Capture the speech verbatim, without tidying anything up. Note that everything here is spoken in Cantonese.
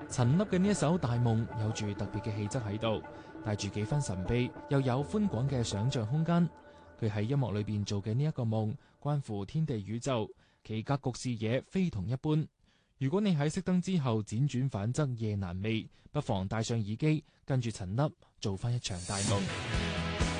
陳粒嘅呢一首《大夢》有住特別嘅氣質喺度，帶住幾分神秘，又有寬廣嘅想象空間。佢喺音樂裏邊做嘅呢一個夢，關乎天地宇宙，其格局視野非同一般。如果你喺熄燈之後輾轉反側夜難寐，不妨戴上耳機，跟住陳粒做翻一場大夢。